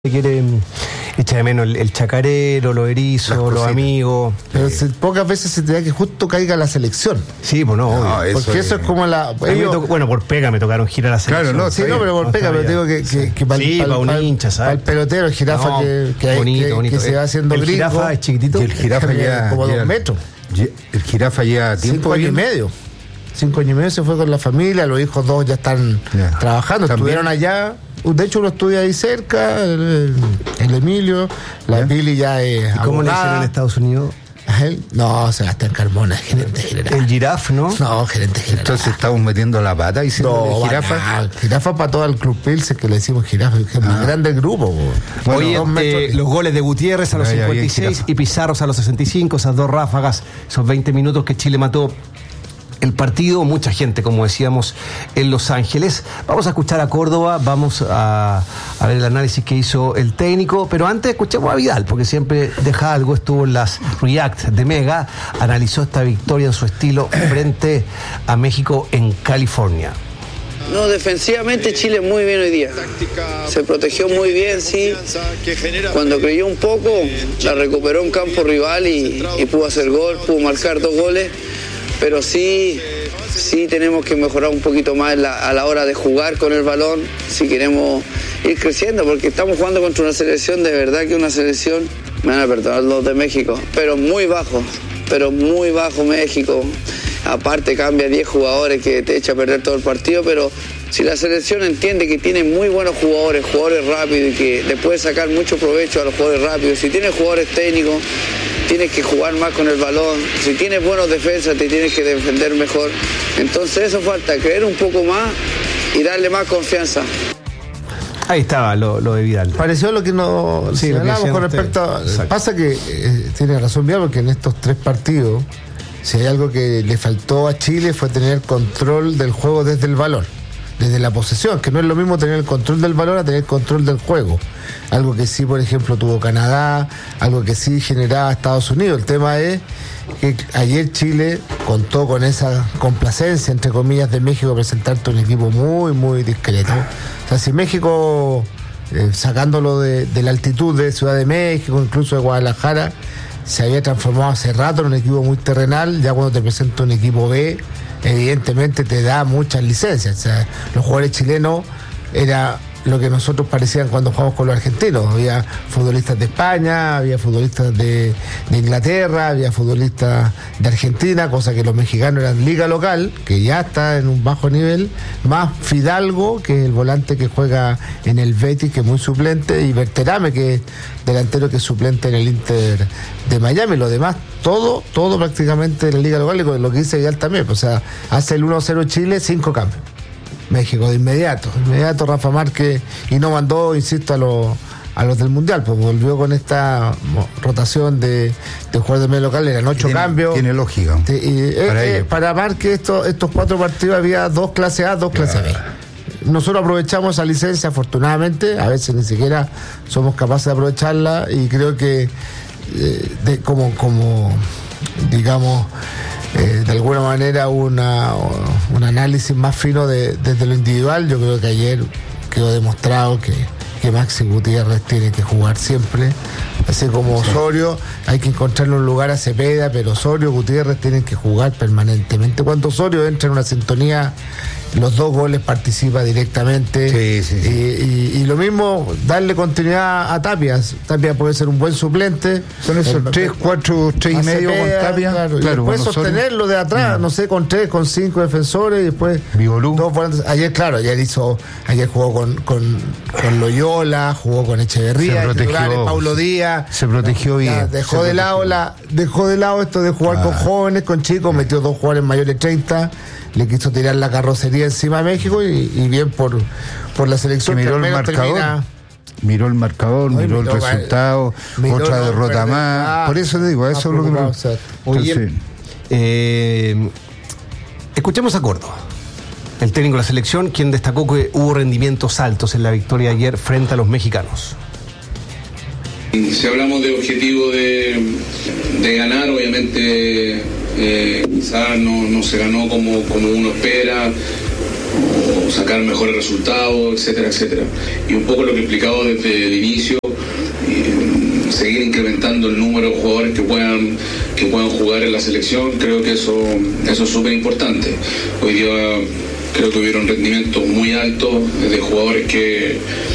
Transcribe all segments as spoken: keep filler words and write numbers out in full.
quiere echar de menos el, el chacarero, los erizos, los amigos. Pero eh. se, pocas veces se te da que justo caiga la selección. Sí, pues no, no eso porque es... eso es como la. Ellos... To, bueno, por pega me tocaron girar la selección. Claro, no, sí, no, pero por no, pega, pero digo que, que, que para sí, el, pa un hincha, ¿sabes? El pelotero, el jirafa no, que, que, bonito, que, bonito. que se va haciendo el gringo. El jirafa es chiquitito. Y el jirafa ya como dos metros. El jirafa ya tiempo cinco años y medio. Cinco años y medio se fue con la familia, los hijos dos ya están ya. trabajando, ¿también? Estuvieron allá. De hecho, uno estudia ahí cerca, el, el Emilio, la Pili ya es. ¿Y cómo le hicieron en Estados Unidos? No, Sebastián Carmona, gerente general. El Giraf, ¿no? No, gerente general. Entonces estamos metiendo la pata y no, jirafa. Jirafa para todo el Club Pilsen, que le decimos jirafa, que es ah. más grande el grupo. Bueno, Oye, eh, los goles de Gutiérrez a los vaya, cincuenta y seis bien, y Pizarro a los sesenta y cinco, esas dos ráfagas, esos veinte minutos que Chile mató el partido, mucha gente, como decíamos, en Los Ángeles. Vamos a escuchar a Córdoba, vamos a, a ver el análisis que hizo el técnico, pero antes escuchemos a Vidal, porque siempre deja algo, estuvo en las React de Mega, analizó esta victoria en su estilo frente a México en California. No, defensivamente Chile muy bien hoy día. Se protegió muy bien, sí. Cuando creyó un poco, la recuperó en campo rival y, y pudo hacer gol, pudo marcar dos goles. Pero sí, sí tenemos que mejorar un poquito más la, a la hora de jugar con el balón, si queremos ir creciendo, porque estamos jugando contra una selección, de verdad que una selección, me van a perdonar los de México, pero muy bajo, pero muy bajo México. Aparte cambia diez jugadores que te echa a perder todo el partido, pero si la selección entiende que tiene muy buenos jugadores, jugadores rápidos y que le puede sacar mucho provecho a los jugadores rápidos, si tiene jugadores técnicos, tienes que jugar más con el balón, si tienes buenos defensas te tienes que defender mejor, entonces eso falta, creer un poco más y darle más confianza. Ahí estaba lo, lo de Vidal. Pareció lo que nos sí, hablábamos con respecto a, pasa que eh, tiene razón Vidal, porque en estos tres partidos, si hay algo que le faltó a Chile fue tener control del juego desde el balón, desde la posesión, que no es lo mismo tener el control del balón a tener el control del juego. Algo que sí, por ejemplo, tuvo Canadá, algo que sí generaba Estados Unidos. El tema es que ayer Chile contó con esa complacencia, entre comillas, de México, presentarte un equipo muy, muy discreto. O sea, si México, eh, sacándolo de, de la altitud de Ciudad de México, incluso de Guadalajara, se había transformado hace rato en un equipo muy terrenal, ya cuando te presenta un equipo B, evidentemente te da muchas licencias. O sea, los jugadores chilenos era lo que nosotros parecían cuando jugamos con los argentinos. Había futbolistas de España, había futbolistas de, de Inglaterra, había futbolistas de Argentina, cosa que los mexicanos eran liga local, que ya está en un bajo nivel, más Fidalgo, que es el volante que juega en el Betis, que es muy suplente, y Berterame, que es delantero que es suplente en el Inter de Miami. Lo demás, todo, todo prácticamente en la liga local, y lo que dice Vidal también, o sea, hace el uno cero Chile, cinco cambios. México de inmediato, inmediato Rafa Márquez, y no mandó, insisto, a los a los del Mundial, pues volvió con esta rotación de, de jugadores de medio local, eran ocho tiene, cambios. Tiene lógica. Sí, y, para, eh, eh, para Márquez esto, estos cuatro partidos había dos clases A, dos clases B. Nosotros aprovechamos esa licencia, afortunadamente, a veces ni siquiera somos capaces de aprovecharla, y creo que eh, de, como, como digamos, Eh, de alguna manera una, un análisis más fino de, desde lo individual. Yo creo que ayer quedó demostrado que, que Maxi Gutiérrez tiene que jugar siempre, así como Osorio. Hay que encontrarle un lugar a Cepeda, pero Osorio, Gutiérrez tienen que jugar permanentemente. Cuando Osorio entra en una sintonía, los dos goles participa directamente. Sí, sí, sí. Y, y, y lo mismo, darle continuidad a Tapia. Tapia puede ser un buen suplente. Son esos el, tres, cuatro, tres y medio Cepeda, con Tapia. Claro, claro, y después sostenerlo de atrás, no. no sé, con tres, con cinco defensores, y después Vigolú. Dos volantes. Ayer, claro, ayer hizo, ayer jugó con, con, con Loyola, jugó con Echeverría, protegió, Paulo Díaz. Se protegió bien. Ya, dejó de lado la, dejó de lado esto de jugar ah. con jóvenes, con chicos, metió dos jugadores mayores de treinta. Le quiso tirar la carrocería encima a México, y, y bien por, por la selección. Que miró que el marcador. Termina... Miró el marcador, Oye, miró, miró el resultado, miró otra no, derrota perder, más. Ah, por eso te digo, eso es lo que me... O sea, Oye, Entonces, eh, escuchemos a Córdoba, el técnico de la selección, quien destacó que hubo rendimientos altos en la victoria ayer frente a los mexicanos. Si hablamos de objetivo de, de ganar, obviamente eh, quizás no, no se ganó como, como uno espera. o sacar mejores resultados, etcétera, etcétera. Y un poco lo que he explicado desde el inicio, eh, seguir incrementando el número de jugadores que puedan que puedan jugar en la selección, creo que eso, eso es súper importante. Hoy día creo que hubieron rendimientos muy altos de jugadores que,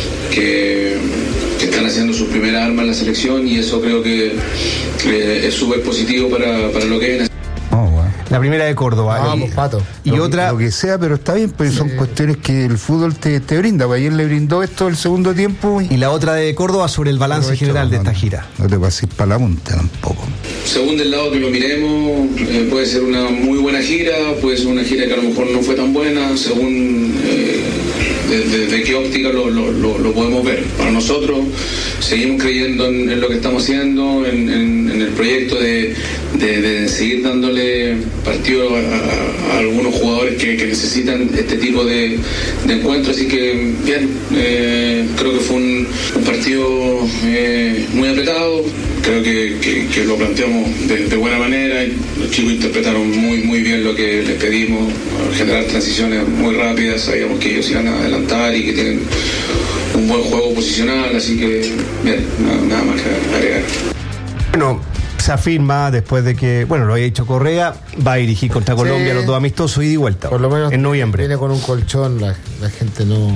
que, que están haciendo sus primeras armas en la selección, y eso creo que eh, es súper positivo para, para lo que viene. La primera de Córdoba. Vamos, Pato. Y lo, otra. Lo que sea, pero está bien, pues sí. Son cuestiones que el fútbol te, te brinda. Pues ayer le brindó esto el segundo tiempo. Y, y la otra de Córdoba sobre el balance Aprovecho, general de esta gira. No, no te pases para la punta tampoco. Según del lado que lo miremos, eh, puede ser una muy buena gira, puede ser una gira que a lo mejor no fue tan buena, según eh, de, de, de qué óptica lo, lo, lo, lo podemos ver. Para nosotros, seguimos creyendo en, en lo que estamos haciendo, en, en, en el proyecto de, de, de seguir dándole partido a, a, a algunos jugadores que, que necesitan este tipo de, de encuentros. Así que, bien, eh, creo que fue un, un partido eh, muy apretado. Creo que, que, que lo planteamos de, de buena manera. Los chicos interpretaron muy muy bien lo que les pedimos, generar transiciones muy rápidas. Sabíamos que ellos iban a adelantar y que tienen un buen juego posicional, así que bien, nada, nada más que agregar. Bueno, se afirma después de que, bueno, lo había dicho Correa, va a dirigir contra Colombia, sí, los dos amistosos ida y vuelta. Por lo menos en noviembre. Viene con un colchón, la, la gente no,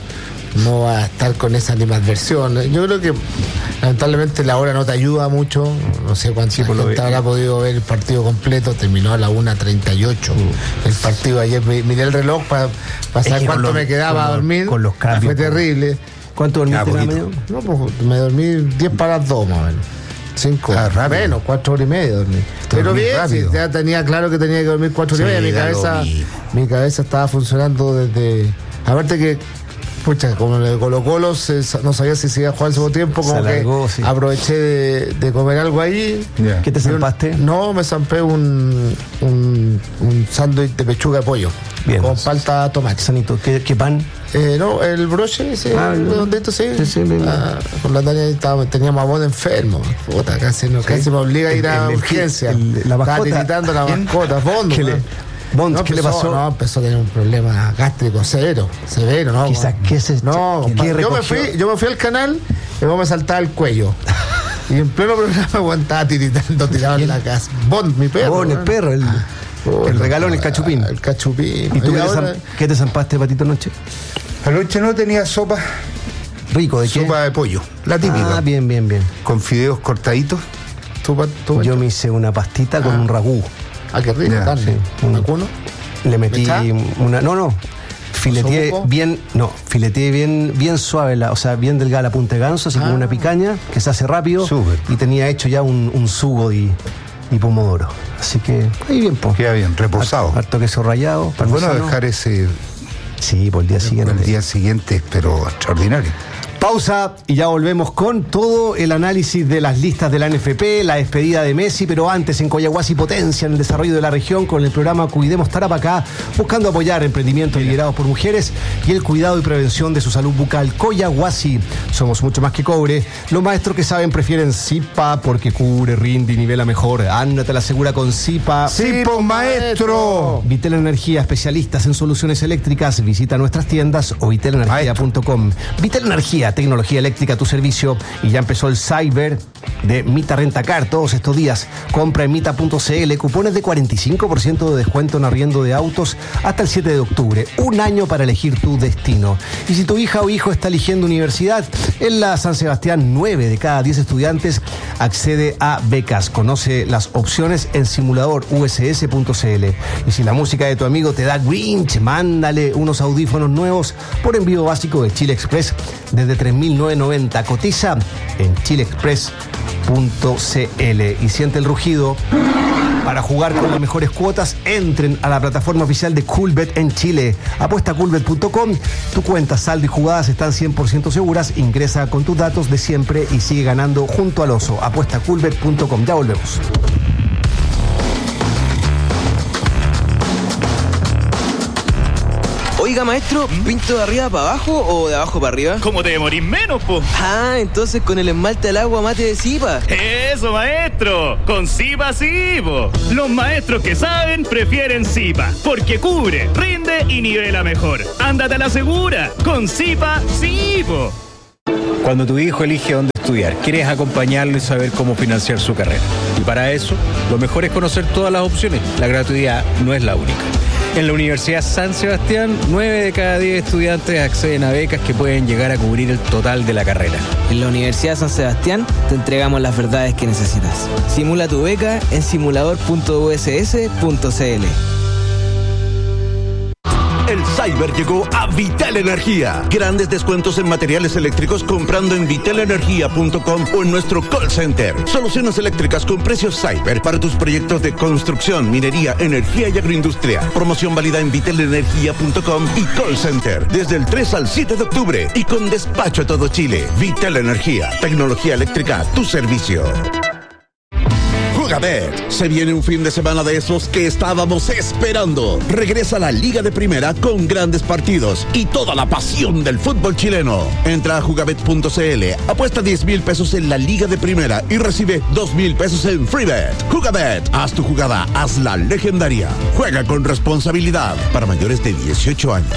no va a estar con esa animadversión. Yo creo que lamentablemente la hora no te ayuda mucho. No sé cuánta sí, gente habrá podido ver el partido completo. Terminó a la una treinta y ocho uh. el partido ayer. Miré el reloj para pa saber cuánto los, me quedaba a dormir. Con los cambios. Fue terrible. ¿Cuánto dormiste? No, pues me dormí diez para las dos más o menos. Cinco, ah, menos, cuatro horas y media dormí. Pero bien, sí, ya tenía claro que tenía que dormir cuatro horas sí, y media. Mi cabeza, mi cabeza estaba funcionando desde. Aparte que, pucha, como en el Colo Colo se, no sabía si se iba a jugar el segundo tiempo, como alargó, que sí. aproveché de, de comer algo ahí. Yeah. ¿Qué te zampaste? No, me zampé un, un, un sándwich de pechuga de pollo. Bien. Con palta tomate. Sanito, ¿qué, qué pan? Eh, no, el broche ese, ah, redondito, sí. sí, sí ah, con la Tania estaba, teníamos a modo enfermo. Puta, casi, no, sí. casi me obliga a ir a el, urgencia. El, el, la mascota. Estaba tiritando la mascota, fondo. ¿Qué, le, Bond, no, ¿qué empezó, le pasó? No, empezó a tener un problema gástrico severo, severo, ¿no? Quizás, ¿qué es No, ¿qué yo, me fui, yo me fui al canal y luego me saltaba el cuello. Y en pleno programa aguantaba tiritando, tirado en la casa. Bond, mi perro. Bond, el perro, el... Oh, el regalón, el cachupín. El cachupín. ¿Y tú qué, ahora... qué te zampaste, Patito, anoche? Anoche no tenía sopa. ¿Rico de qué? Sopa de pollo, la típica. Ah, bien, bien, bien. Con fideos cortaditos. ¿Tú, tú, Yo me hice una pastita ah. con un ragú. Ah, qué rico, carne. Sí. ¿Un vacuno? Le metí una... No, no. Fileteé bien... No, fileteé bien, bien suave, la, o sea, bien delgada la punta de ganso, así ah. como una picaña, que se hace rápido. Súper. Y tenía hecho ya un, un sugo y... y pomodoro. Así que ahí bien, po. Queda bien, reposado. Harto queso rallado. Es bueno dejar ese. Sí, por el día siguiente. Por el día siguiente, pero extraordinario. Pausa y ya volvemos con todo el análisis de las listas de la N F P, la despedida de Messi, pero antes en Coyahuasi potencia en el desarrollo de la región con el programa Cuidemos Tarapacá, buscando apoyar emprendimientos liderados por mujeres y el cuidado y prevención de su salud bucal. Coyahuasi, somos mucho más que cobre. Los maestros que saben prefieren Zipa porque cubre, rinde y nivela mejor. Ándate la segura con Zipa. ¡Zipa, maestro! Vitel Energía, especialistas en soluciones eléctricas. Visita nuestras tiendas o vitel energía punto com. Vitel Energía, tecnología eléctrica a tu servicio. Y ya empezó el Cyber de Mita Rentacar todos estos días. Compra en mita punto c l, cupones de cuarenta y cinco por ciento de descuento en arriendo de autos hasta el siete de octubre. Un año para elegir tu destino. Y si tu hija o hijo está eligiendo universidad, en la San Sebastián, nueve de cada diez estudiantes accede a becas. Conoce las opciones en simulador u s s punto c l. Y si la música de tu amigo te da Grinch, mándale unos audífonos nuevos por envío básico de Chile Express desde tres mil novecientos noventa. Cotiza en chile express punto c l y siente el rugido. Para jugar con las mejores cuotas, entren a la plataforma oficial de Coolbet en Chile. Apuesta coolbet punto com. Tu cuenta, saldo y jugadas están cien por ciento seguras. Ingresa con tus datos de siempre y sigue ganando junto al oso. Apuesta coolbet punto com. Ya volvemos. Oiga, maestro, ¿pinto de arriba para abajo o de abajo para arriba? ¿Cómo te demorís menos, po? Ah, entonces con el esmalte al agua mate de Zipa. Eso, maestro, con Zipa sí, po. Los maestros que saben prefieren Zipa, porque cubre, rinde y nivela mejor. Ándate a la segura, con Zipa sí, po. Cuando tu hijo elige dónde estudiar, quieres acompañarlo y saber cómo financiar su carrera. Y para eso, lo mejor es conocer todas las opciones. La gratuidad no es la única. En la Universidad San Sebastián, nueve de cada diez estudiantes acceden a becas que pueden llegar a cubrir el total de la carrera. En la Universidad San Sebastián te entregamos las verdades que necesitas. Simula tu beca en simulador punto u s s punto c l. El Cyber llegó a Vital Energía. Grandes descuentos en materiales eléctricos comprando en vital energía punto com o en nuestro call center. Soluciones eléctricas con precios Cyber para tus proyectos de construcción, minería, energía y agroindustria. Promoción válida en vital energía punto com y call center desde el tres al siete de octubre y con despacho a todo Chile. Vital Energía, tecnología eléctrica a tu servicio. Jugabet. Se viene un fin de semana de esos que estábamos esperando. Regresa a la Liga de Primera con grandes partidos y toda la pasión del fútbol chileno. Entra a jugabet punto c l, apuesta diez mil pesos en la Liga de Primera y recibe dos mil pesos en FreeBet. Jugabet. Haz tu jugada, hazla legendaria. Juega con responsabilidad para mayores de dieciocho años.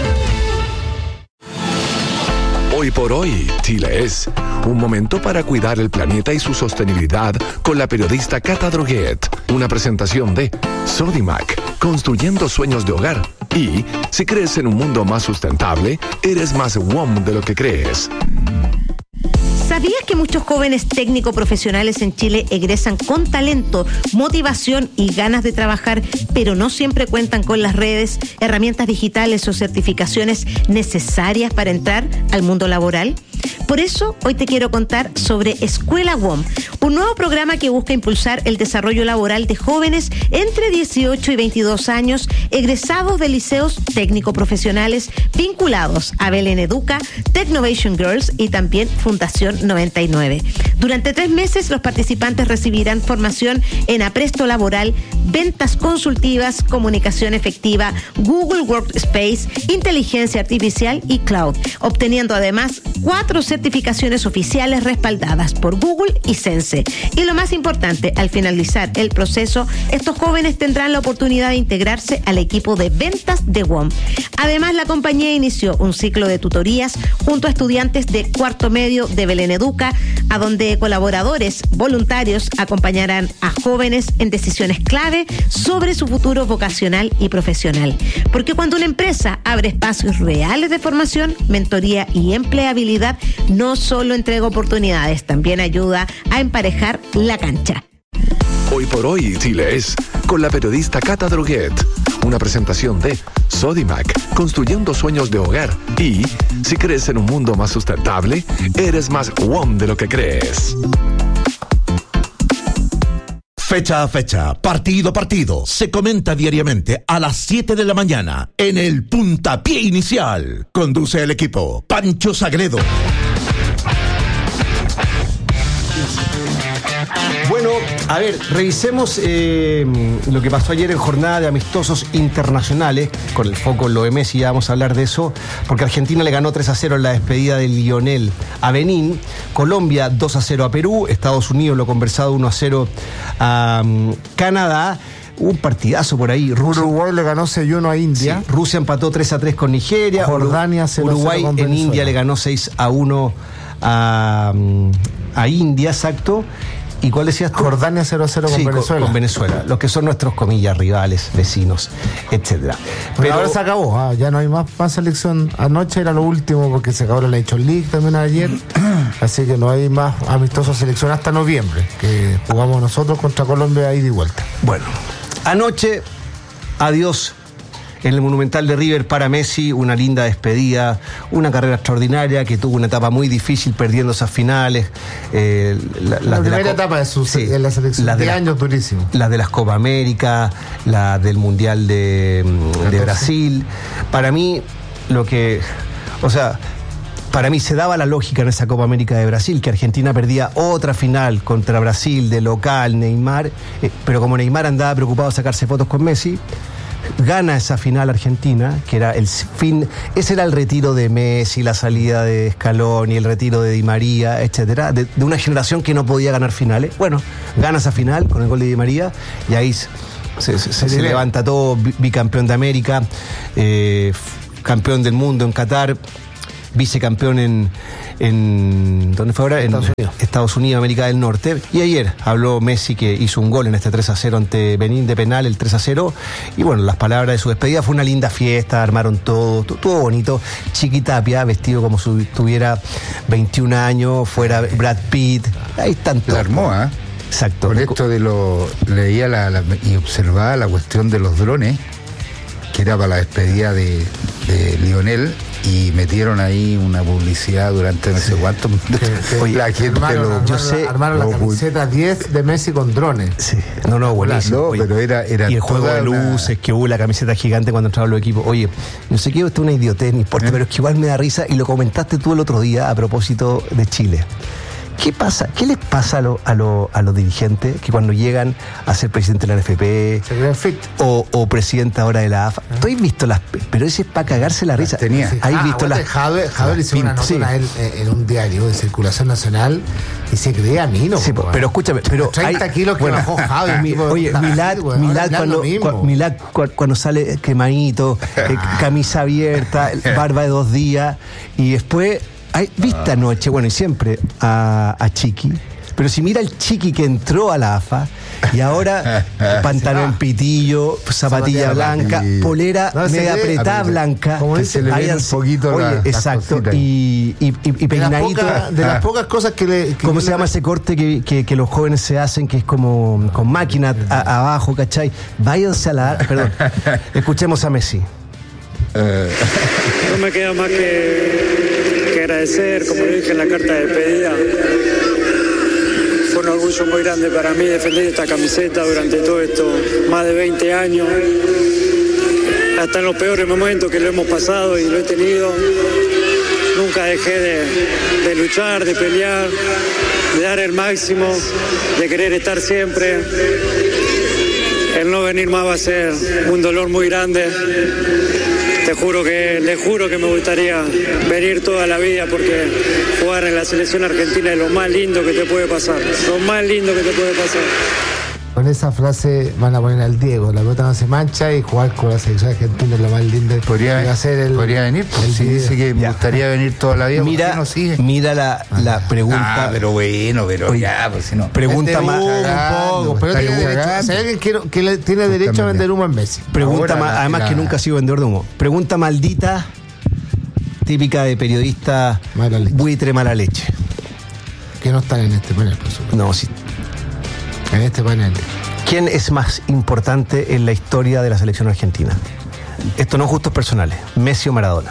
Hoy por hoy, Chile es un momento para cuidar el planeta y su sostenibilidad con la periodista Cata Droguet. Una presentación de Sodimac, construyendo sueños de hogar. Y, si crees en un mundo más sustentable, eres más W O M de lo que crees. ¿Sabías que muchos jóvenes técnico profesionales en Chile egresan con talento, motivación y ganas de trabajar, pero no siempre cuentan con las redes, herramientas digitales o certificaciones necesarias para entrar al mundo laboral? Por eso, hoy te quiero contar sobre Escuela W O M, un nuevo programa que busca impulsar el desarrollo laboral de jóvenes entre dieciocho y veintidós años, egresados de liceos técnico-profesionales vinculados a Belén Educa, Technovation Girls y también Fundación noventa y nueve. Durante tres meses, los participantes recibirán formación en apresto laboral, ventas consultivas, comunicación efectiva, Google Workspace, inteligencia artificial y cloud, obteniendo además cuatro certificaciones oficiales respaldadas por Google y Sense. Y lo más importante, al finalizar el proceso, estos jóvenes tendrán la oportunidad de integrarse al equipo de ventas de W O M. Además, la compañía inició un ciclo de tutorías junto a estudiantes de cuarto medio de Belén Educa, a donde colaboradores voluntarios acompañarán a jóvenes en decisiones clave sobre su futuro vocacional y profesional. Porque cuando una empresa abre espacios reales de formación, mentoría y empleabilidad, no solo entrega oportunidades, también ayuda a emparejar la cancha. Hoy por hoy, Chile es con la periodista Cata Droguet. Una presentación de Sodimac, construyendo sueños de hogar. Y, si crees en un mundo más sustentable, eres más W O M de lo que crees. Fecha a fecha, partido a partido, se comenta diariamente a las siete de la mañana en el Puntapié Inicial. Conduce el equipo Pancho Sagredo. Bueno, a ver, revisemos eh, lo que pasó ayer en jornada de amistosos internacionales, con el foco en lo de Messi, ya vamos a hablar de eso, porque Argentina le ganó tres a cero en la despedida de Lionel a Benín, Colombia dos a cero a Perú, Estados Unidos, lo conversado, uno a cero a um, Canadá. Un partidazo por ahí. Rusia, Uruguay le ganó seis a uno a India. Sí, Rusia empató tres a tres con Nigeria. Jordania cero a cero Uruguay con en India le ganó seis a uno a, a India, exacto. ¿Y cuál decías tú? Jordania cero a cero con sí, Venezuela. Con, con Venezuela, los que son nuestros, comillas, rivales, vecinos, etcétera. Pero, Pero ahora se acabó, ah, ya no hay más, más selección. Anoche era lo último porque se acabó la Nation League también ayer. Así que no hay más amistosos selección hasta noviembre, que jugamos nosotros contra Colombia ida y vuelta. Bueno, anoche, adiós. En el Monumental de River para Messi, una linda despedida, una carrera extraordinaria que tuvo una etapa muy difícil perdiendo esas finales. Eh, la, la, la primera de la, etapa de, su, sí, de la selección, de, de años durísimos. Las de las Copa América, la del Mundial de, de Brasil. Para mí, lo que, o sea, para mí se daba la lógica en esa Copa América de Brasil, que Argentina perdía otra final contra Brasil de local, Neymar, eh, pero como Neymar andaba preocupado de sacarse fotos con Messi, gana esa final Argentina, que era el fin, ese era el retiro de Messi, la salida de Scaloni, el retiro de Di María, etcétera, de, de una generación que no podía ganar finales. Bueno, gana esa final con el gol de Di María y ahí se, se, se, se levanta todo, bicampeón de América, eh, campeón del mundo en Qatar, vicecampeón en, en ¿dónde fue ahora? En Estados Unidos. Estados Unidos, América del Norte. Y ayer habló Messi, que hizo un gol en este tres a cero ante Benín de penal, el tres a cero. Y bueno, las palabras de su despedida, fue una linda fiesta, armaron todo, todo bonito. Chiqui Tapia, vestido como si tuviera veintiún años, fuera Brad Pitt. Ahí están todos. La armó, ¿eh? Exacto. Con esto de lo. Leía la, la, y observaba la cuestión de los drones, que era para la despedida de, de Lionel. Y metieron ahí una publicidad durante no sé cuánto. Oye, la gente armaron, lo, armaron, yo sé, armaron la camiseta diez de Messi con drones. Sí, no, no, buenísimo. No, pero era, era y el juego de luces, una... que hubo la camiseta gigante cuando entraban los equipos. Oye, no sé qué, esto es una idiotez, no importa, ¿Eh? Pero es que igual me da risa y lo comentaste tú el otro día a propósito de Chile. ¿Qué pasa? ¿Qué les pasa a, lo, a, lo, a los dirigentes que cuando llegan a ser presidente de la N F P o, o presidente ahora de la A F A? Ah. ¿Tú has visto las? Pero ese es para cagarse la risa. Tenía. Sí. ¿Has ah, visto las? Javier, Javier hizo una nota sí. a él en un diario de circulación nacional y se creía a mí, ¿no? Sí, po, pero escúchame, pero treinta hay, kilos que bueno, bajó Javier. Mi, oye, Milad, bueno, Milad, cuando, cu, Milad cu, cuando sale quemadito, eh, camisa abierta, barba de dos días y después. Ay, viste anoche, bueno, y siempre a, a Chiqui, pero si mira el Chiqui que entró a la A F A y ahora pantalón pitillo, zapatilla blanca, polera no, media apretada blanca, como dice, le ve un poquito oye, la, exacto, la y, y, y, y peinadito. De las, poca, de las pocas cosas que le... Que ¿Cómo se llama ese corte que, que, que los jóvenes se hacen, que es como con máquina a, abajo, ¿cachai? Váyanse a la... Perdón, escuchemos a Messi. No me queda más que... agradecer, como lo dije en la carta de despedida. Fue un orgullo muy grande para mí defender esta camiseta durante todo esto, más de veinte años. Hasta en los peores momentos que lo hemos pasado y lo he tenido, nunca dejé de, de luchar, de pelear, de dar el máximo, de querer estar siempre. El no venir más va a ser un dolor muy grande. Te juro que, le juro que me gustaría venir toda la vida porque jugar en la selección argentina es lo más lindo que te puede pasar. Lo más lindo que te puede pasar. Con esa frase van a poner al Diego, la pelota no se mancha y jugar con la selección argentina es lo más lindo. Podría, hacer el, podría venir, pues, si dice que me gustaría venir toda la vida. Mira, no sigue? mira la, la pregunta. Ah, pero bueno, pero oye, ya, pues si no. Pregunta más. Un poco, pero tiene derecho, si alguien quiere, que le, tiene derecho a vender humo en Messi. Pregunta Ahora, más, además la, que nunca ha sido vendedor de humo. Pregunta maldita, típica de periodista mala buitre mala leche. Que no están en este panel, por supuesto. No, sí. En este panel. ¿Quién es más importante en la historia de la selección argentina? Esto no es gustos personales. ¿Messi o Maradona?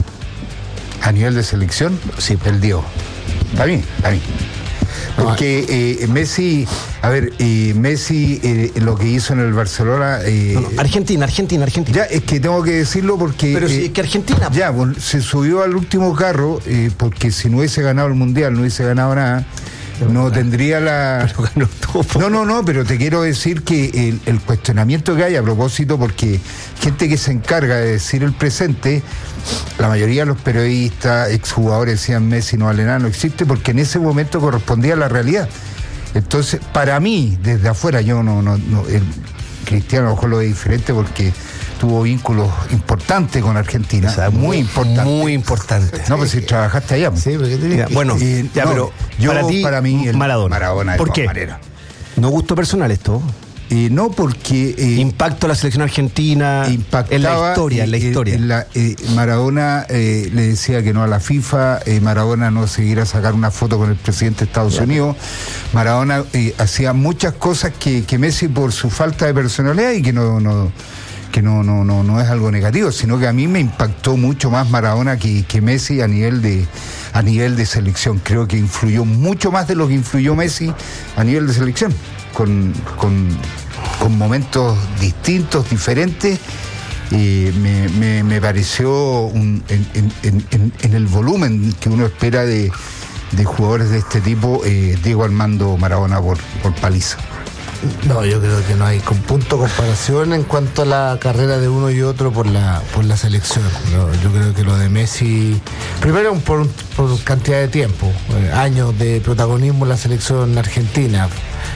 ¿A nivel de selección? Sí. El Diego. Para mí, para mí. Porque eh, Messi, a ver, eh, Messi eh, lo que hizo en el Barcelona... Eh, no, no, Argentina, Argentina, Argentina. Ya, es que tengo que decirlo porque... Pero si eh, es que Argentina... Ya, bueno, se subió al último carro eh, porque si no hubiese ganado el Mundial, no hubiese ganado nada... No tendría la... No, no, no, pero te quiero decir que el, el cuestionamiento que hay a propósito, porque gente que se encarga de decir el presente, la mayoría de los periodistas, exjugadores decían Messi no vale nada, no existe, porque en ese momento correspondía a la realidad. Entonces, para mí, desde afuera, yo no... no, no el Cristiano a lo mejor lo ve diferente porque tuvo vínculos importantes con Argentina, o sea, muy, muy importantes. Muy importantes. No, pues si trabajaste allá. Sí, porque tenía... Bueno, y, ya, no, pero yo, para ti, para mí, el Maradona. Maradona ¿Por qué? Manera. No gusto personal esto. Eh, no, porque... Eh, impacto a la selección argentina en la historia, en la historia. Eh, la, eh, Maradona eh, le decía que no a la FIFA, eh, Maradona no seguirá a sacar una foto con el presidente de Estados claro. Unidos, Maradona eh, hacía muchas cosas que, que Messi por su falta de personalidad y que no... no que no, no, no, no es algo negativo, sino que a mí me impactó mucho más Maradona que, que Messi a nivel de a nivel de selección. Creo que influyó mucho más de lo que influyó Messi a nivel de selección, con, con, con momentos distintos, diferentes. Y me, me, me pareció un, en, en, en, en el volumen que uno espera de, de jugadores de este tipo, eh, Diego Armando Maradona por, por paliza. No, yo creo que no hay con punto de comparación en cuanto a la carrera de uno y otro por la por la selección. No, yo creo que lo de Messi, primero por, por cantidad de tiempo, eh, años de protagonismo en la selección argentina.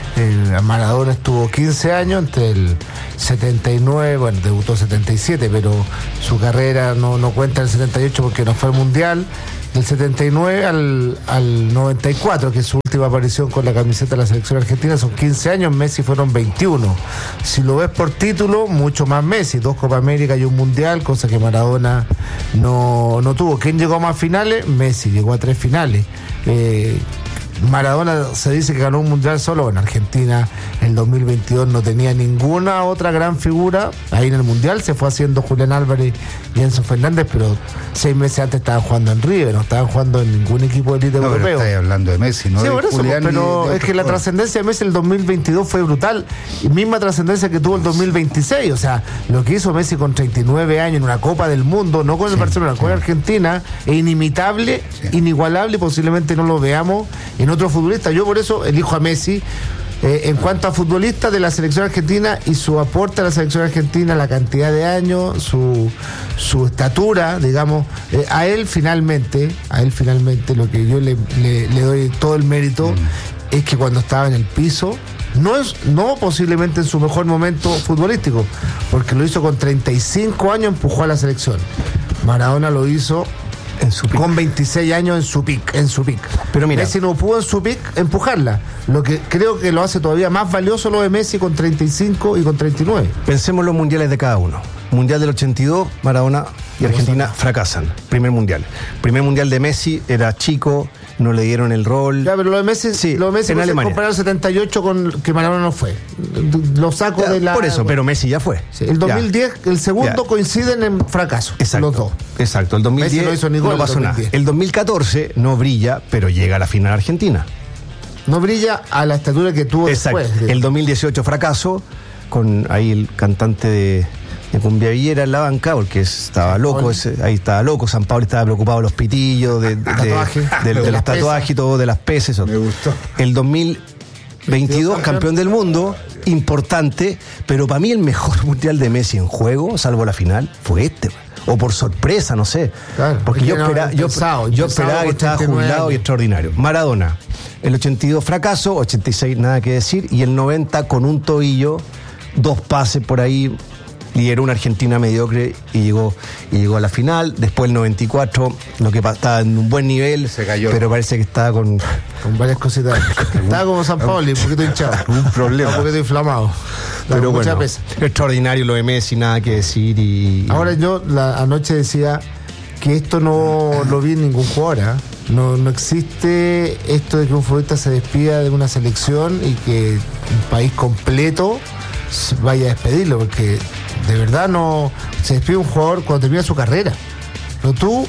El Maradona estuvo quince años entre el setenta y nueve, bueno, debutó setenta y siete, pero su carrera no, no cuenta el setenta y ocho porque no fue al Mundial. Del setenta y nueve al, al noventa y cuatro, que es su última aparición con la camiseta de la selección argentina, son quince años, Messi fueron veintiuno. Si lo ves por título, mucho más Messi, dos Copa América y un Mundial, cosa que Maradona no, no tuvo. ¿Quién llegó a más finales? Messi, llegó a tres finales. Eh, Maradona se dice que ganó un mundial solo. En Argentina en dos mil veintidós no tenía ninguna otra gran figura. Ahí en el mundial se fue haciendo Julián Álvarez y Enzo Fernández, pero seis meses antes estaban jugando en River, no estaban jugando en ningún equipo de élite no, europeo. Pero estáis hablando de Messi, ¿no? Sí, de por eso, Julián pero es que la trascendencia de Messi en el dos mil veintidós fue brutal. Y misma trascendencia que tuvo el dos mil veintiséis. O sea, lo que hizo Messi con treinta y nueve años en una Copa del Mundo, no con el sí, Barcelona, sí. con Argentina, es inimitable, sí. inigualable, y posiblemente no lo veamos en otro futbolista. Yo por eso elijo a Messi. Eh, en cuanto a futbolista de la selección argentina y su aporte a la selección argentina, la cantidad de años, su, su estatura, digamos, eh, a él finalmente, a él finalmente lo que yo le, le, le doy todo el mérito mm. es que cuando estaba en el piso, no es, no posiblemente en su mejor momento futbolístico, porque lo hizo con treinta y cinco años, empujó a la selección. Maradona lo hizo en su pick. Con veintiséis años en su pick, en su pick. Pero mira, Messi no pudo en su pick empujarla. Lo que creo que lo hace todavía más valioso lo de Messi con treinta y cinco y con treinta y nueve. Pensemos los mundiales de cada uno. Mundial del ochenta y dos, Maradona y Argentina fracasan. Primer mundial. Primer mundial de Messi, era chico, no le dieron el rol. Ya, pero lo de Messi, sí, lo de Messi en Alemania. Comparar el setenta y ocho con que Maradona no fue. Lo saco ya, de la. Por eso, pero Messi ya fue. Sí, el dos mil diez, ya. El segundo ya. coinciden en fracaso. Exacto. Los dos. Exacto. El dos mil diez Messi no hizo ni gol, no pasó nada. El dos mil catorce no brilla, pero llega a la final Argentina. No brilla a la estatura que tuvo Exacto. después. El dos mil dieciocho fracaso, con ahí el cantante de, de Cumbia Villera en la banca, porque estaba loco, ese, ahí estaba loco, San Pablo estaba preocupado de los pitillos, de, de, Tatuaje. de, de, de los tatuajes y todo, de las peces. Me gustó. El dos mil veintidós, campeón del mundo, importante, pero para mí el mejor mundial de Messi en juego, salvo la final, fue este. O por sorpresa, no sé. Claro, porque yo, no, espera, yo, pensado, yo esperaba que estaba jubilado y extraordinario. Maradona, el ochenta y dos fracaso, ochenta y seis nada que decir, y el noventa con un tobillo, dos pases por ahí, lideró una Argentina mediocre y llegó, y llegó a la final. Después el noventa y cuatro, lo que estaba en un buen nivel, se cayó, pero parece que estaba con... Con varias cositas. Estaba como San Paoli, un poquito hinchado. Un problema. Un poquito inflamado. Pero bueno, pesa. Extraordinario lo de Messi, nada que decir. Y ahora yo la, anoche decía que esto no lo vi en ningún jugador, ¿eh? No, no existe esto de que un futbolista se despida de una selección y que un país completo vaya a despedirlo, porque de verdad no se despide un jugador cuando termina su carrera. Pero tú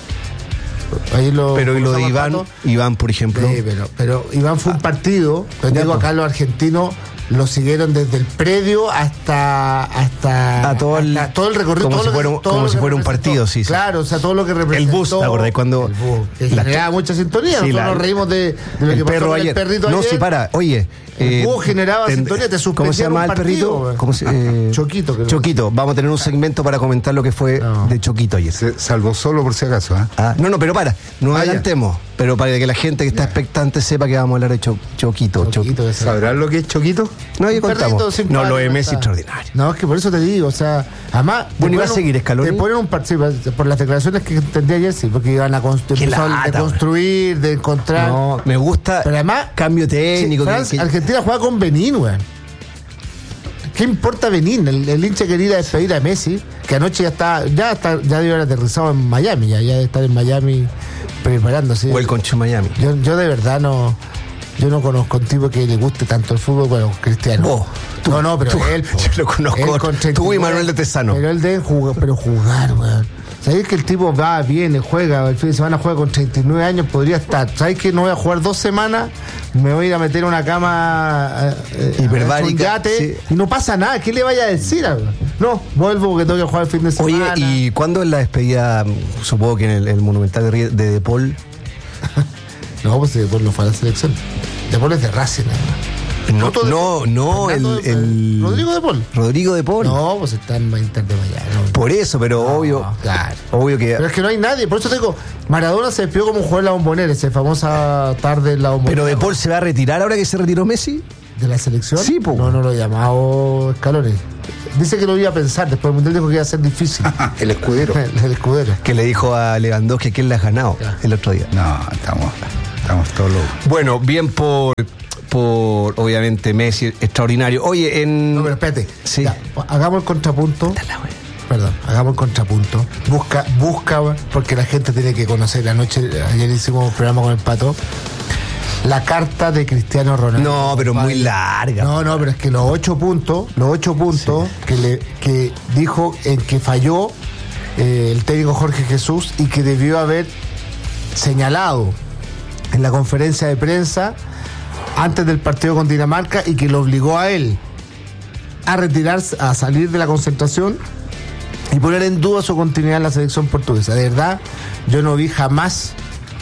ahí lo, pero y lo de Iván tanto, Iván por ejemplo sí, pero, pero Iván fue un partido, pero digo, acá los argentinos lo siguieron desde el predio hasta hasta, a todo, el, hasta todo el recorrido, como todo si fuera, que, todo como si fuera un partido, sí, sí. Claro, o sea, todo lo que representó. El bus, ¿te acordás? Cuando el bus, que generaba mucha sintonía, sí, nosotros la, nos reímos de, de lo el que perro pasó ayer. El perrito no, ayer. sí, para, oye. El eh, bus generaba ten, sintonía, te suspendía. ¿Cómo se llama el perrito? ¿Cómo se, eh, Choquito. Que Choquito, vamos a tener un segmento para comentar lo que fue no. de Choquito ayer. Se salvó solo por si acaso, ¿eh? Ah, no, no, pero para, no adelantemos. Pero para que la gente que está expectante sepa que vamos a hablar de cho, Choquito. Choquito ¿Sabrán lo que es Choquito? No, ya contamos. No, lo de Messi extraordinario. No, es que por eso te digo, o sea, además... Bueno, iba a seguir Scaloni. Te ponen un partido, por las declaraciones que entendí ayer, sí, porque iban a construir, de construir, de encontrar... No, me gusta, pero además, cambio técnico. Sí, France, que, Argentina juega con Benín, weón. ¿Qué importa Benín? El, el hincha quería ir a despedir a Messi, que anoche ya está, ya está, ya debe haber aterrizado en Miami, ya, ya debe estar en Miami preparándose. Welcome to Miami. Yo, yo de verdad no, yo no conozco un tipo que le guste tanto el fútbol, bueno, Cristiano. Oh, tú, no, no, pero tú, él. Yo lo conozco. Tú y Manuel de Tesano. Pero él debe jugar, pero jugar, weón. ¿Sabéis que el tipo va, viene, juega, el fin de semana juega con treinta y nueve años, podría estar? ¿Sabéis que no voy a jugar dos semanas? Me voy a ir a meter en una cama eh, hiperbárica, sí. Y no pasa nada, ¿qué le vaya a decir? No, vuelvo porque tengo que jugar el fin de semana. Oye, ¿y cuándo es la despedida? Supongo que en el, el Monumental de, de De Paul. No, pues De Paul no fue a la selección. De Paul es de Racing, ¿no? No, no, no, el, el, el... Rodrigo de Paul. Rodrigo de Paul. No, pues está en Inter de Miami. No. Por eso, pero no, obvio. Claro. Obvio que. Pero es que no hay nadie. Por eso te digo, Maradona se despidió como un jugador de la Bombonera, esa famosa tarde en la Bombonera. ¿Pero de Paul se va a retirar ahora que se retiró Messi? ¿De la selección? Sí, pues. No, no lo he llamado Scaloni. Dice que lo iba a pensar, después del Mundial dijo que iba a ser difícil. El escudero. El, el escudero. Que le dijo a Lewandowski que él le ha ganado claro. el otro día. No, estamos, estamos todos locos. Bueno, bien por, por obviamente Messi, extraordinario. Oye, en... No, pero espérate. Sí. Ya, hagamos el contrapunto. Dale, Perdón, hagamos el contrapunto. Busca, busca, porque la gente tiene que conocer. Anoche, ayer hicimos un programa con el Pato. La carta de Cristiano Ronaldo. No, pero muy larga. No, no, pero es que los ocho puntos, los ocho puntos sí. que le que dijo en que falló eh, el técnico Jorge Jesús y que debió haber señalado en la conferencia de prensa antes del partido con Dinamarca y que lo obligó a él a retirarse, a salir de la concentración y poner en duda su continuidad en la selección portuguesa. De verdad, yo no vi jamás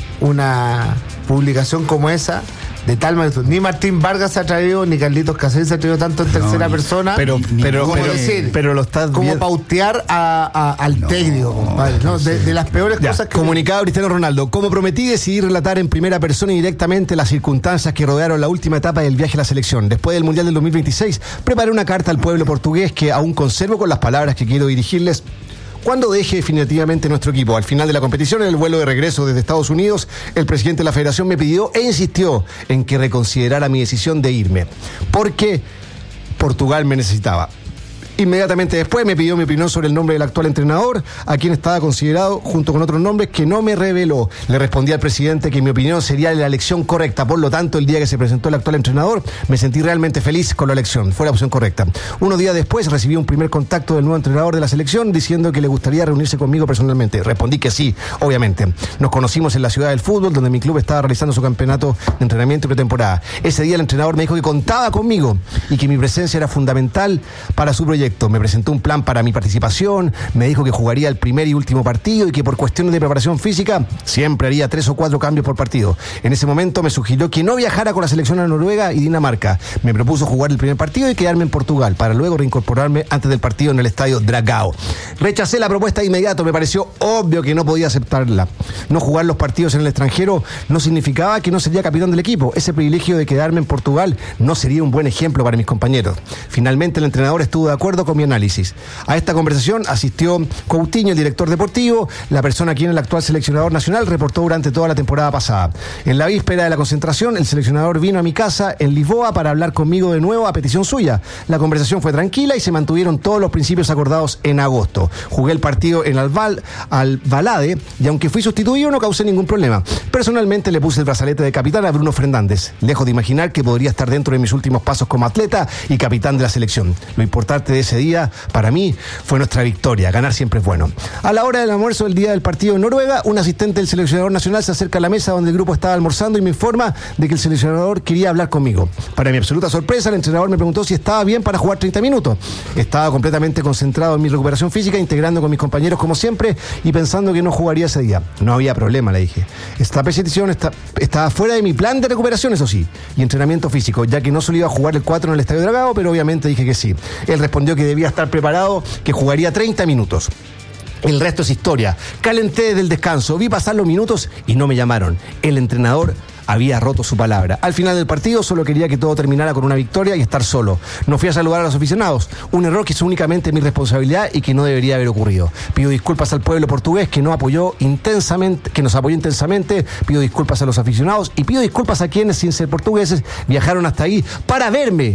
una publicación como esa de tal magnitud. Ni Martín Vargas se ha traído, ni Carlitos Caselli se ha traído tanto en tercera no, persona. Pero, pero, como pero, decir, pero lo estás como bien. pautear a, a, al no, técnico, compadre. No, de, de las peores ya, cosas que. Comunicado Cristiano Ronaldo. Como prometí, decidí relatar en primera persona y directamente las circunstancias que rodearon la última etapa del viaje a la selección. Después del Mundial del dos mil veintiséis, preparé una carta al pueblo portugués que aún conservo con las palabras que quiero dirigirles cuando deje definitivamente nuestro equipo. Al final de la competición, en el vuelo de regreso desde Estados Unidos, el presidente de la federación me pidió e insistió en que reconsiderara mi decisión de irme, porque Portugal me necesitaba. Inmediatamente después me pidió mi opinión sobre el nombre del actual entrenador, a quien estaba considerado junto con otros nombres que no me reveló. Le respondí al presidente que mi opinión sería la elección correcta. Por lo tanto, el día que se presentó el actual entrenador, me sentí realmente feliz con la elección. Fue la opción correcta. Unos días después recibí un primer contacto del nuevo entrenador de la selección diciendo que le gustaría reunirse conmigo personalmente. Respondí que sí, obviamente. Nos conocimos en la ciudad del fútbol, donde mi club estaba realizando su campeonato de entrenamiento y pretemporada. Ese día el entrenador me dijo que contaba conmigo y que mi presencia era fundamental para su proyecto. Me presentó un plan para mi participación, me dijo que jugaría el primer y último partido y que por cuestiones de preparación física siempre haría tres o cuatro cambios por partido. En ese momento me sugirió que no viajara con la selección a Noruega y Dinamarca. Me propuso jugar el primer partido y quedarme en Portugal para luego reincorporarme antes del partido en el estadio Dragao. Rechacé la propuesta de inmediato, me pareció obvio que no podía aceptarla. No jugar los partidos en el extranjero no significaba que no sería capitán del equipo. Ese privilegio de quedarme en Portugal no sería un buen ejemplo para mis compañeros. Finalmente el entrenador estuvo de acuerdo con mi análisis. A esta conversación asistió Coutinho, el director deportivo, la persona a quien el actual seleccionador nacional reportó durante toda la temporada pasada. En la víspera de la concentración, el seleccionador vino a mi casa en Lisboa para hablar conmigo de nuevo a petición suya. La conversación fue tranquila y se mantuvieron todos los principios acordados en agosto. Jugué el partido en Alval, Alvalade y aunque fui sustituido no causé ningún problema. Personalmente le puse el brazalete de capitán a Bruno Fernández, lejos de imaginar que podría estar dentro de mis últimos pasos como atleta y capitán de la selección. Lo importante de ese día para mí fue nuestra victoria. Ganar siempre es bueno. A la hora del almuerzo del día del partido en Noruega, un asistente del seleccionador nacional se acerca a la mesa donde el grupo estaba almorzando y me informa de que el seleccionador quería hablar conmigo. Para mi absoluta sorpresa, el entrenador me preguntó si estaba bien para jugar treinta minutos. Estaba completamente concentrado en mi recuperación física, integrando con mis compañeros como siempre y pensando que no jugaría ese día. No había problema, le dije. Esta petición está, estaba fuera de mi plan de recuperación, eso sí, y entrenamiento físico, ya que no solo iba a jugar el cuatro en el Estadio Dragao, pero obviamente dije que sí. Él respondió que debía estar preparado, que jugaría treinta minutos. El resto es historia. Calenté desde el descanso, vi pasar los minutos y no me llamaron. El entrenador había roto su palabra. Al final del partido solo quería que todo terminara con una victoria y estar solo. No fui a saludar a los aficionados, un error que es únicamente mi responsabilidad y que no debería haber ocurrido. Pido disculpas al pueblo portugués que no apoyó intensamente, que nos apoyó intensamente, pido disculpas a los aficionados y pido disculpas a quienes, sin ser portugueses, viajaron hasta ahí para verme.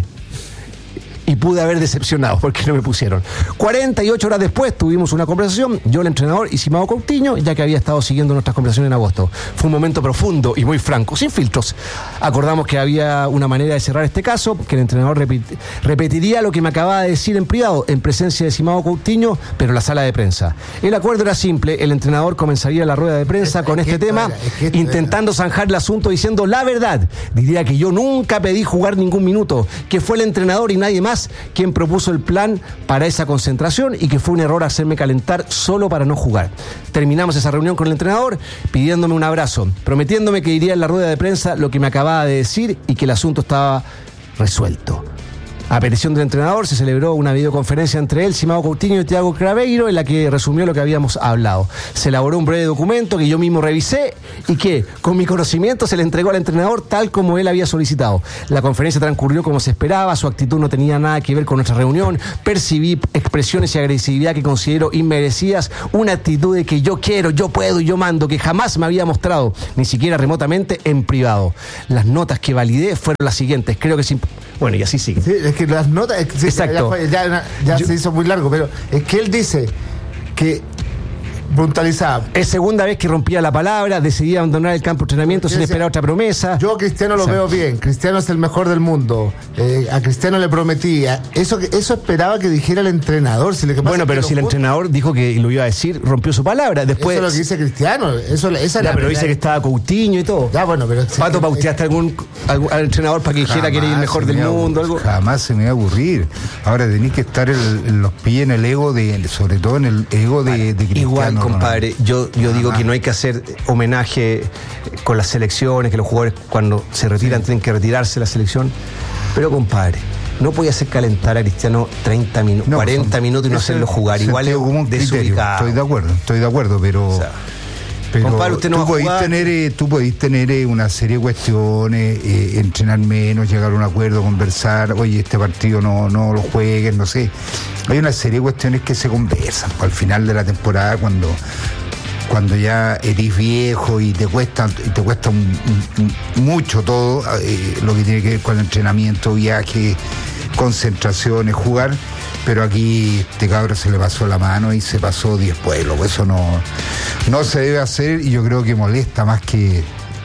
Y pude haber decepcionado porque no me pusieron. cuarenta y ocho horas después tuvimos una conversación, yo, el entrenador y Simao Coutinho, ya que había estado siguiendo nuestras conversaciones en agosto. Fue un momento profundo y muy franco, sin filtros. Acordamos que había una manera de cerrar este caso, que el entrenador repit- repetiría lo que me acababa de decir en privado, en presencia de Simao Coutinho, pero en la sala de prensa. El acuerdo era simple, el entrenador comenzaría la rueda de prensa con este tema, intentando zanjar el asunto diciendo la verdad. Diría que yo nunca pedí jugar ningún minuto, que fue el entrenador y nadie más quien propuso el plan para esa concentración y que fue un error hacerme calentar solo para no jugar. Terminamos esa reunión con el entrenador pidiéndome un abrazo, prometiéndome que diría en la rueda de prensa lo que me acababa de decir y que el asunto estaba resuelto. A petición del entrenador se celebró una videoconferencia entre él, Simao Coutinho y Thiago Craveiro, en la que resumió lo que habíamos hablado. Se elaboró un breve documento que yo mismo revisé y que, con mi conocimiento, se le entregó al entrenador tal como él había solicitado. La conferencia transcurrió como se esperaba, su actitud no tenía nada que ver con nuestra reunión, percibí expresiones y agresividad que considero inmerecidas, una actitud de que yo quiero, yo puedo y yo mando, que jamás me había mostrado, ni siquiera remotamente, en privado. Las notas que validé fueron las siguientes, creo que sin... Bueno, y así sigue. Sí, es que las notas... Es que, Exacto. Ya, ya, ya Yo, se hizo muy largo, pero es que él dice que puntualizaba. Es segunda vez que rompía la palabra, decidía abandonar el campo de entrenamiento sin esperar otra promesa. Yo a Cristiano lo Exacto. veo bien, Cristiano es el mejor del mundo, eh, a Cristiano le prometía, eso eso esperaba que dijera el entrenador. Si le bueno, pero si el entrenador dijo que lo iba a decir, rompió su palabra. Después, eso es lo que dice Cristiano, eso, esa ya, pero dice que estaba Coutinho y todo. Ya, bueno, pero... Pato, pauteaste algún, algún al entrenador para que dijera que era el mejor del mundo. Algo. Jamás se me va a aburrir. Ahora tenéis que estar en, en los pies, en el ego de, sobre todo en el ego de, de Cristiano. Igual, compadre, yo Yo, yo digo que no hay que hacer homenaje con las selecciones, que los jugadores cuando se retiran sí. tienen que retirarse de la selección. Pero, compadre, no podía hacer calentar a Cristiano treinta minutos, no, cuarenta son, minutos y no hacerlo jugar. Igual es un desubicado. Estoy de acuerdo, estoy de acuerdo, pero... O sea, pero compadre, usted no tú, podéis tener, eh, tú podéis tener eh, una serie de cuestiones, eh, entrenar menos, llegar a un acuerdo, conversar, oye, este partido no, no lo jueguen, no sé. Hay una serie de cuestiones que se conversan al final de la temporada cuando... cuando ya eres viejo y te cuesta y te cuesta un, un, mucho todo, eh, lo que tiene que ver con el entrenamiento, viaje, concentraciones, jugar, pero aquí este cabrón se le pasó la mano y se pasó diez pueblos, eso no, no se debe hacer y yo creo que molesta más que,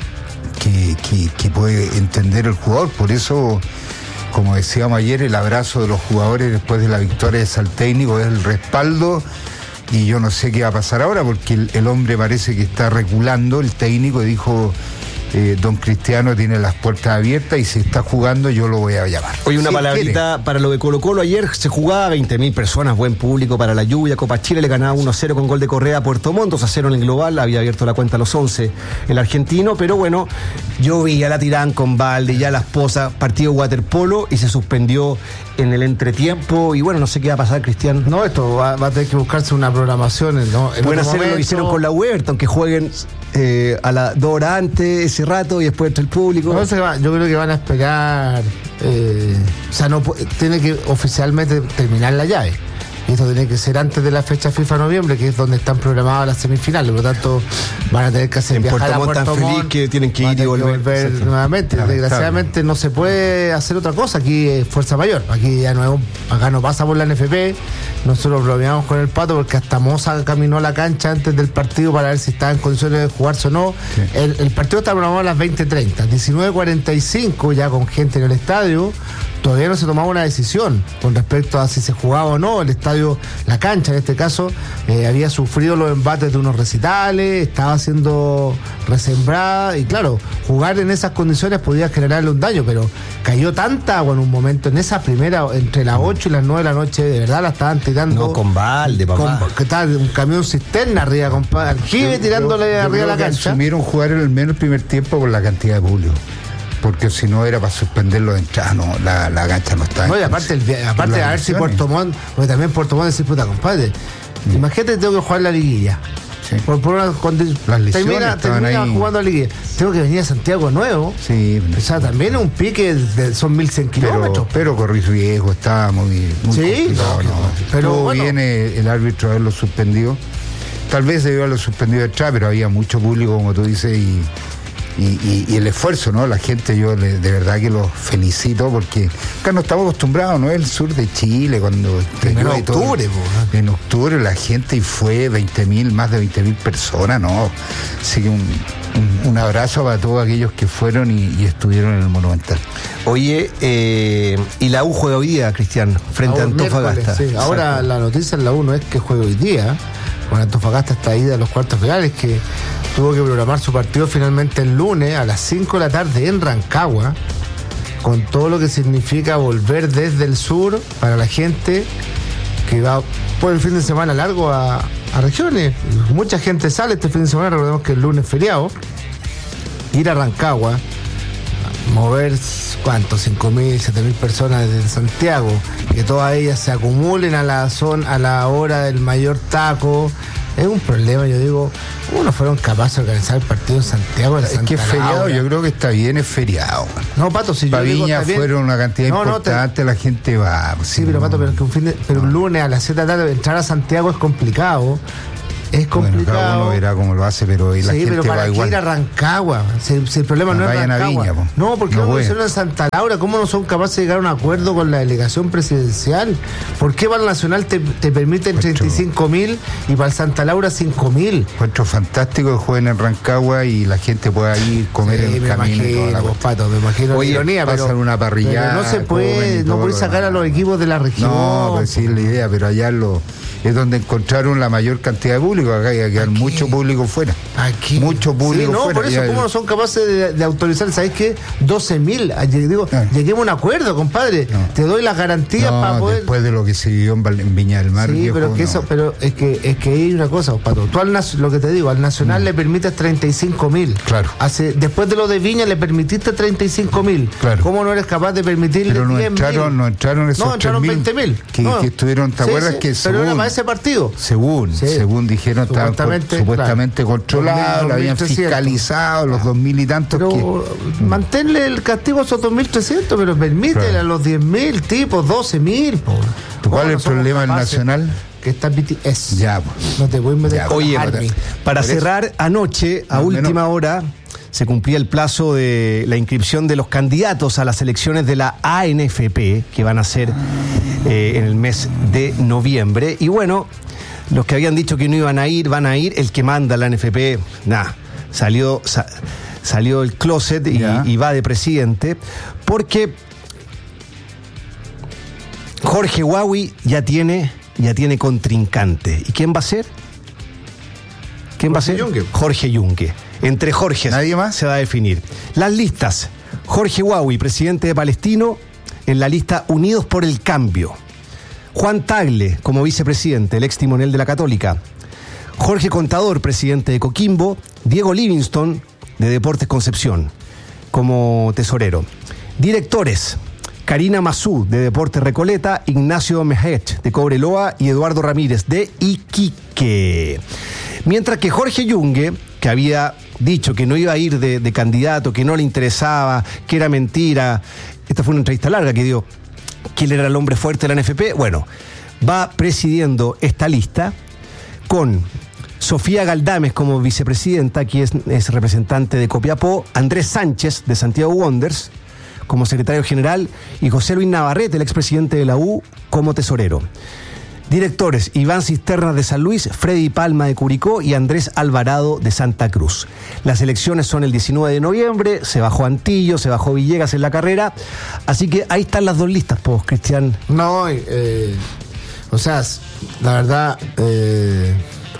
que, que, que puede entender el jugador, por eso, como decíamos ayer, el abrazo de los jugadores después de la victoria es al técnico, es el respaldo. Y yo no sé qué va a pasar ahora porque el, el hombre parece que está reculando, el técnico dijo, eh, don Cristiano tiene las puertas abiertas y si está jugando yo lo voy a llamar. Oye, una sí, palabrita quiere. Para lo de Colo Colo, ayer se jugaba veinte mil personas, buen público para la lluvia, Copa Chile le ganaba uno a cero con gol de Correa a Puerto Montt, dos a cero en el global, había abierto la cuenta a los once el argentino, pero bueno, yo vi a la Tirán con Valde, ya la esposa, partido waterpolo y se suspendió en el entretiempo y bueno, no sé qué va a pasar, Cristian. No, esto va, va a tener que buscarse una programación. ¿No? En Pueden hacer momento... lo que hicieron con la Weber, aunque jueguen eh, a las dos horas antes ese rato y después entre el público. No, yo creo que van a esperar, eh, o sea, no tiene que oficialmente terminar la llave. Y esto tiene que ser antes de la fecha FIFA noviembre, que es donde están programadas las semifinales. Por lo tanto, van a tener que hacer en viajar Puerto a Puerto Montt. Tan feliz que tienen que ir y volver, volver nuevamente. Claro, desgraciadamente claro. No se puede hacer otra cosa. Aquí es fuerza mayor. Aquí ya no, acá no pasa por la N F P. Nosotros bromeamos con el Pato porque hasta Moza caminó a la cancha antes del partido para ver si estaba en condiciones de jugarse o no. Sí. El, el partido está programado a las veinte treinta. diecinueve cuarenta y cinco ya con gente en el estadio. Todavía no se tomaba una decisión con respecto a si se jugaba o no. El estadio, la cancha en este caso, eh, había sufrido los embates de unos recitales, estaba siendo resembrada y claro, jugar en esas condiciones podía generarle un daño, pero cayó tanta agua en un momento, en esa primera, entre las ocho y las nueve de la noche, de verdad la estaban tirando. No, con balde, papá. Con, que estaba un camión cisterna arriba, compadre, aljibe tirándole yo, yo arriba a la cancha. Asumieron jugar en el menos primer tiempo por la cantidad de público. Porque si no era para suspenderlo de entrada, no, la, la cancha no está. No, y aparte, el, aparte a ver si Puerto Montt, porque también Puerto Montt decir, puta, compadre, mm. imagínate, tengo que jugar la liguilla. Sí. Por, por una, cuando Las lesiones termina, termina ahí. jugando la liguilla. Tengo que venir a Santiago Nuevo. Sí. O sea, también es un pique, de, son mil cien kilómetros. Pero corrí riesgo, estaba muy, muy sí, complicado. No, no. Pero bueno, viene el árbitro a haberlo suspendido. Tal vez debió haberlo suspendido de atrás, pero había mucho público, como tú dices, y... Y, y, y el esfuerzo, ¿no? La gente, yo le, de verdad que los felicito porque acá no estamos acostumbrados, ¿no? El sur de Chile, cuando... En octubre, todo, En octubre la gente y fue veinte mil, más de veinte mil personas, ¿no? Así que un, un, un abrazo para todos aquellos que fueron y, y estuvieron en el Monumental. Oye, eh, y la U juega hoy día, Cristian, frente ahora, a Antofagasta. Sí. Ahora la noticia en la U no es que juegue hoy día, con Antofagasta está ida a los cuartos finales, que tuvo que programar su partido finalmente el lunes a las cinco de la tarde en Rancagua, con todo lo que significa volver desde el sur para la gente que va por el fin de semana largo a, a regiones. Mucha gente sale este fin de semana, recordemos que el lunes es feriado. Ir a Rancagua, mover, ¿cuánto? cinco mil, siete mil personas desde Santiago, que todas ellas se acumulen a la zona, a la hora del mayor taco. Es un problema, yo digo, ¿cómo no fueron capaces de organizar el partido en Santiago? En es Santa que es feriado, Laura? Yo creo que está bien, es feriado. No, Pato, si para yo digo, Viña está bien. Fueron una cantidad no, importante, no, te... la gente va. Sí, sí pero no. Pato, pero, que un, fin de, pero no. un lunes a las siete de la tarde entrar a Santiago es complicado. Es complicado. Bueno, cada uno verá cómo lo hace, pero la sí, gente pero para va qué igual. ir a Rancagua. Si, si el problema no, no es Rancagua. A Viña, no, porque no, no lo hicieron en Santa Laura. ¿Cómo no son capaces de llegar a un acuerdo con la delegación presidencial? ¿Por qué para el Nacional te, te permiten treinta y cinco mil y para el Santa Laura cinco mil? Encuentro fantástico que jueguen en Rancagua y la gente pueda ir comer sí, en el camino. Imagino, y toda la Pato, me imagino Oye, ironía, pasan pero, una parrillada, pero no se puede, no puede sacar a los equipos de la región. No, pues sí es la idea, pero allá lo es donde encontraron la mayor cantidad de público. Acá hay que quedar mucho público fuera. Aquí. Mucho público sí, no, fuera. Por eso, ¿cómo no son capaces de, de autorizar? ¿Sabes qué? doce mil. Digo, ah. lleguemos a un acuerdo, compadre. No. Te doy las garantías no, para poder. Después de lo que se vivió en, en Viña del Mar. Sí, viejo, pero, que no. eso, pero es que es que hay una cosa, Pato. Tú al lo que te digo, al Nacional no. le permites treinta y cinco mil. Claro. Hace, después de lo de Viña le permitiste treinta y cinco mil. Claro. ¿Cómo no eres capaz de permitirle pero no diez entraron, no entraron esos no, entraron veinte mil. Que, no. que estuvieron, ¿te sí, acuerdas sí, que pero según, era para ese partido? Según, sí. según dijeron, estaban supuestamente, supuestamente claro. controlados, lo habían fiscalizado, los dos mil y tantos. Pero que... manténle el castigo a esos dos mil trescientos, pero permítele claro. a los diez mil tipos, doce mil. ¿Cuál es el problema del Nacional? Que está B T S. Ya, pues. No te voy a meter ya, con Oye, Army. Para cerrar, eso? anoche, a no, última menos... hora, se cumplía el plazo de la inscripción de los candidatos a las elecciones de la A N F P, que van a ser eh, en el mes de noviembre. Y bueno, los que habían dicho que no iban a ir, van a ir. El que manda la A N F P, nada, salió, sa, salió del closet y, y va de presidente, porque Jorge Huawi ya tiene, ya tiene contrincante. ¿Y quién va a ser? ¿Quién Jorge va a ser? Yungue. Jorge Yungue. Entre Jorge ¿Nadie más? se va a definir. Las listas. Jorge Huawi, presidente de Palestino, en la lista Unidos por el Cambio. Juan Tagle, como vicepresidente, el ex timonel de la Católica. Jorge Contador, presidente de Coquimbo. Diego Livingston, de Deportes Concepción, como tesorero. Directores: Karina Mazú, de Deportes Recoleta. Ignacio Mejet, de Cobreloa. Y Eduardo Ramírez, de Iquique. Mientras que Jorge Yungue, que había dicho que no iba a ir de, de candidato, que no le interesaba, que era mentira. Esta fue una entrevista larga que dio, que él era el hombre fuerte de la A N F P. Bueno, va presidiendo esta lista con Sofía Galdames como vicepresidenta, que es, es representante de Copiapó, Andrés Sánchez, de Santiago Wanderers, como secretario general, y José Luis Navarrete, el expresidente de la U, como tesorero. Directores: Iván Cisternas, de San Luis, Freddy Palma, de Curicó, y Andrés Alvarado, de Santa Cruz. Las elecciones son el diecinueve de noviembre, se bajó Antillo, se bajó Villegas en la carrera, así que ahí están las dos listas, pues, Cristian. No, eh, o sea, la verdad, eh,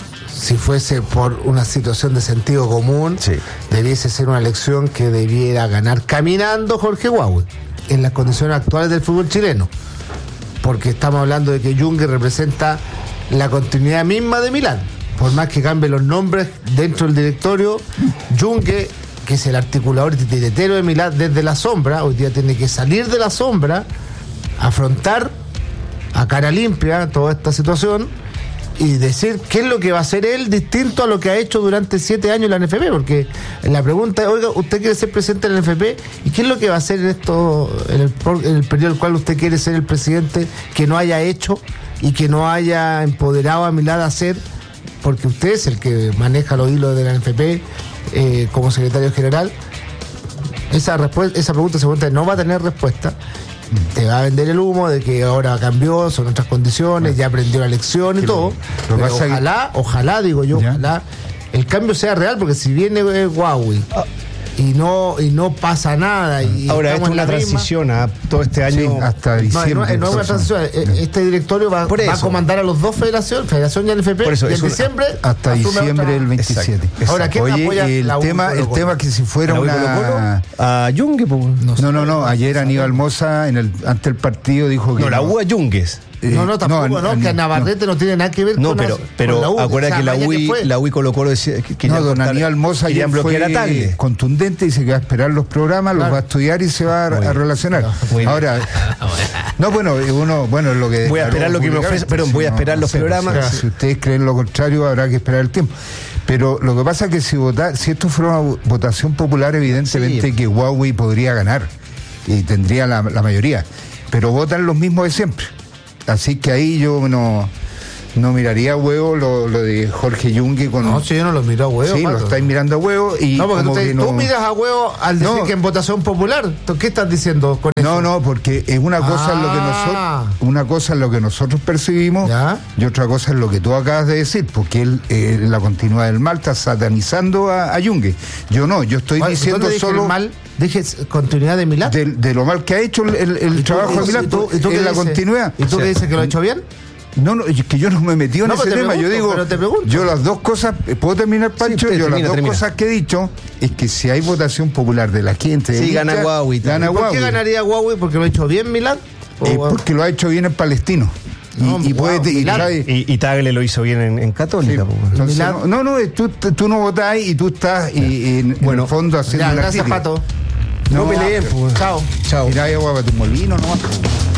si fuese por una situación de sentido común, sí. debiese ser una elección que debiera ganar caminando Jorge Huawi, en las condiciones actuales del fútbol chileno. Porque estamos hablando de que Yungue representa la continuidad misma de Milán. Por más que cambie los nombres dentro del directorio, Yungue, que es el articulador titiritero de Milán desde la sombra, hoy día tiene que salir de la sombra, afrontar a cara limpia toda esta situación y decir qué es lo que va a hacer él distinto a lo que ha hecho durante siete años la A N F P, porque la pregunta es: oiga, usted quiere ser presidente de la A N F P, ¿y qué es lo que va a hacer en esto, en el, en el periodo en el cual usted quiere ser el presidente, que no haya hecho y que no haya empoderado a Milán a hacer? Porque usted es el que maneja los hilos de la A N F P eh, como secretario general. Esa respuesta, esa pregunta seguramente no va a tener respuesta. Te va a vender el humo de que ahora cambió, son otras condiciones, ya aprendió la lección y sí, todo. Lo, lo pero ojalá, que... ojalá, digo yo, ¿ya? Ojalá el cambio sea real, porque si viene eh, Huawei ah. y no y no pasa nada. Y ahora, esto es una transición a todo este año. Sí, hasta diciembre. No, no, no es una transición. Este directorio va, va a comandar a los dos federaciones, Federación y A N F P, Por eso, y en una, diciembre. Hasta diciembre del veintisiete. Exacto, exacto. Ahora, ¿quién Oye, apoya el la tema, el tema que si fuera una. A Yungue, pues. No, no, no, no. Ayer Aníbal Mosa, en el, ante el partido, dijo que. No, la U a Yungues. Eh, no, no, tampoco, no, no, no que Navarrete no. no tiene nada que ver no, con, pero, la, pero con la U. Acuerda o sea, que la U I, la U I Colo Colo decía que no, don Aníbal Mosa ya bloquear a Tagle. Contundente, dice que va a esperar los programas, claro. los va a estudiar y se va a, a relacionar. No, ahora, no, bueno, uno, bueno, lo que voy a esperar lo que me ofrece, pero voy a esperar no, los no sé, programas. Pues, si ustedes creen lo contrario, habrá que esperar el tiempo. Pero lo que pasa es que si vota, si esto fuera una votación popular, evidentemente sí. que Huawei podría ganar y tendría la, la mayoría. Pero votan los mismos de siempre. Así que ahí yo no, no miraría a huevo lo, lo de Jorge Yungue con. No, si yo no lo miro a huevo. Sí, Pato. lo estáis mirando a huevo y. No, porque como tú, te, que no... tú miras a huevo al decir no. que en votación popular. ¿Qué estás diciendo con eso? No, no, porque es una cosa ah. lo que nosotros, una cosa es lo que nosotros percibimos ¿Ya? y otra cosa es lo que tú acabas de decir, porque él, eh, la continuidad del mal está satanizando a, a Yungue. Yo no, yo estoy Oye, diciendo solo. Mal? Dije continuidad de Milán. De, de lo mal que ha hecho el, el, el trabajo de Milán. ¿Y tú, y tú en la dice? continuidad. ¿Y tú o sea, qué dices que lo ha hecho bien? No, no, es que yo no me he metido no, en ese tema. Pregunto, yo digo, yo las dos cosas, ¿puedo terminar, Pancho? Sí, yo termina, las dos termina. cosas que he dicho es que si hay votación popular de la gente. Sí, gana Huawei. Gana ¿Por Huawei. qué ganaría Huawei? ¿Porque lo ha hecho bien Milán? Eh, porque lo ha hecho bien el palestino. Y, no, y, puede, wow, y, trae, y, y Tagle lo hizo bien en, en Católica. Sí, entonces, no, no, no, tú, tú no votás y tú estás y, y en, bueno, en el fondo haciendo ya, una gracias, crítica. Pato. No, no peleen, pues. Chao. Chao. Mira, agua para tu molino, no.